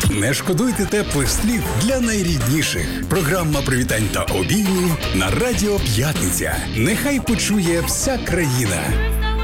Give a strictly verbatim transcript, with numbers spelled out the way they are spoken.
Не шкодуйте теплих слів для найрідніших. Програма привітань та обіймів на Радіо П'ятниця. Нехай почує вся країна.